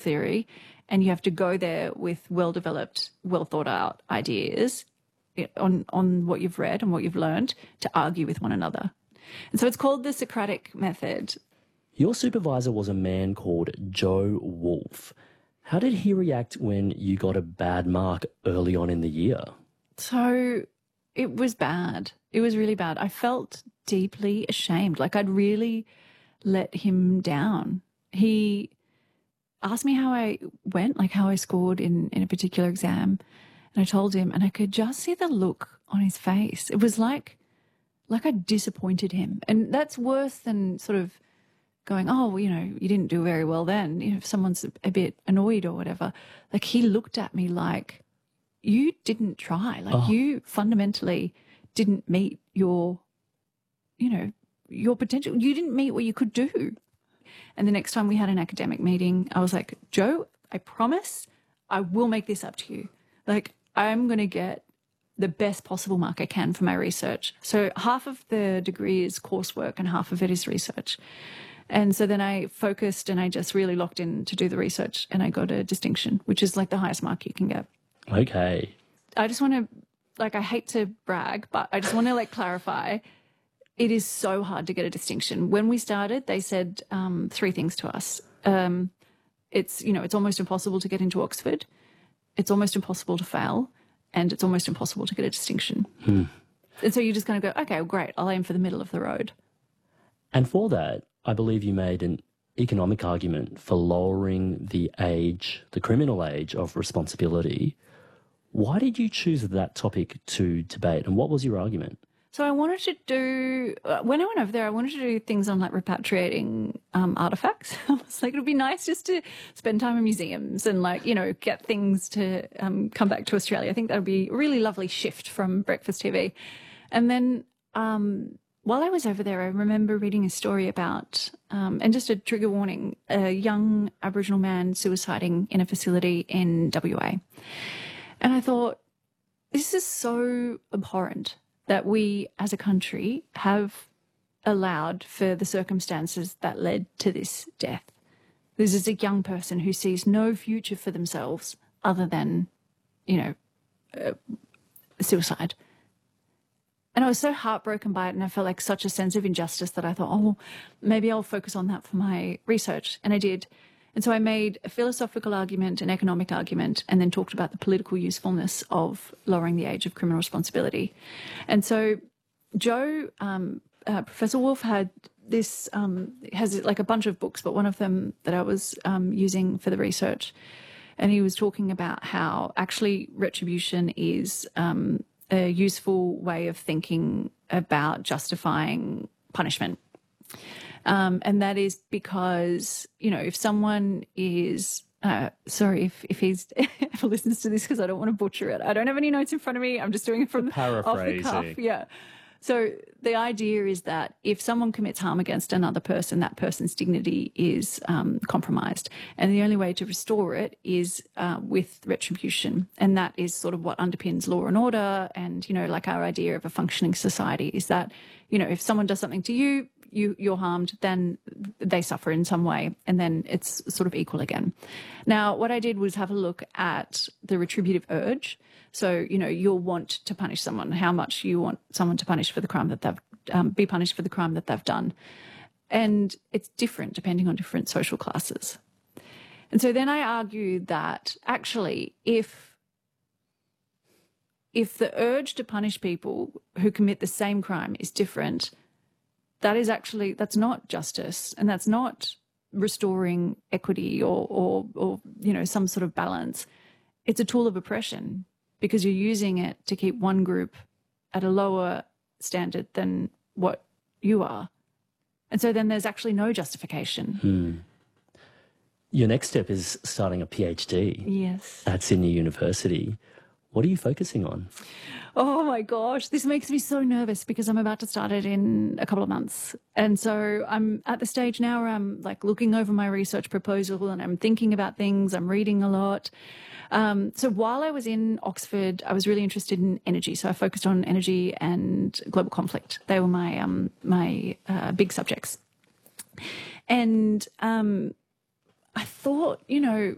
theory, and you have to go there with well-developed, well-thought-out ideas on what you've read and what you've learned to argue with one another. And so it's called the Socratic method. Your supervisor was a man called Joe Wolf. How did he react when you got a bad mark early on in the year? So it was bad. It was really bad. I felt deeply ashamed. Like I'd really let him down. He asked me how I went, like how I scored in a particular exam. And I told him, and I could just see the look on his face. It was like I disappointed him. And that's worse than sort of going, oh, well, you know, you didn't do very well then. You know, if someone's a bit annoyed or whatever. Like he looked at me like, you didn't try. Like you fundamentally didn't meet your, you know, your potential. You didn't meet what you could do. And the next time we had an academic meeting, I was like, Joe, I promise I will make this up to you. Like I'm going to get the best possible mark I can for my research. So half of the degree is coursework and half of it is research. And so then I focused and I just really locked in to do the research and I got a distinction, which is like the highest mark you can get. Okay. I just want to, like, I hate to brag, but I just want to like clarify. It is so hard to get a distinction. When we started, they said 3 things to us. It's, you know, it's almost impossible to get into Oxford. It's almost impossible to fail. And it's almost impossible to get a distinction. And so you're just going to go, okay, well, great, I'll aim for the middle of the road. And for that, I believe you made an economic argument for lowering the age, the criminal age of responsibility. Why did you choose that topic to debate, and what was your argument? So I wanted to do, when I went over there, I wanted to do things on like repatriating artifacts. I was like, it would be nice just to spend time in museums and like, you know, get things to come back to Australia. I think that would be a really lovely shift from breakfast TV. And then while I was over there, I remember reading a story about, and just a trigger warning, a young Aboriginal man suiciding in a facility in WA. And I thought, this is so abhorrent that we as a country have allowed for the circumstances that led to this death. This is a young person who sees no future for themselves other than, you know, suicide. And I was so heartbroken by it, and I felt like such a sense of injustice that I thought, oh, well, maybe I'll focus on that for my research. And I did. And so I made a philosophical argument, an economic argument, and then talked about the political usefulness of lowering the age of criminal responsibility. And so Joe, Professor Wolf had this, has like a bunch of books, but one of them that I was using for the research, and he was talking about how actually retribution is a useful way of thinking about justifying punishment. And that is because, you know, if someone is, sorry if he's ever listens to this because I don't want to butcher it. I don't have any notes in front of me. I'm just doing it from off the cuff. Yeah. So the idea is that if someone commits harm against another person, that person's dignity is compromised. And the only way to restore it is with retribution. And that is sort of what underpins law and order. And, you know, like our idea of a functioning society is that, you know, if someone does something to you, you're harmed, then they suffer in some way, and then it's sort of equal again. Now, what I did was have a look at the retributive urge. So, you know, you'll want to punish someone, how much you want someone to punish for the crime that they've, be punished for the crime that they've done. And it's different depending on different social classes. And so then I argued that actually if the urge to punish people who commit the same crime is different, that's not justice, and that's not restoring equity or you know, some sort of balance. It's a tool of oppression because you're using it to keep one group at a lower standard than what you are. And so then there's actually no justification. Your next step is starting a PhD. Yes. At Sydney University. What are you focusing on? Oh my gosh, this makes me so nervous because I'm about to start it in a couple of months. And so I'm at the stage now where I'm like looking over my research proposal and I'm thinking about things, I'm reading a lot. So while I was in Oxford, I was really interested in energy. So I focused on energy and global conflict. They were my big subjects. And I thought, you know,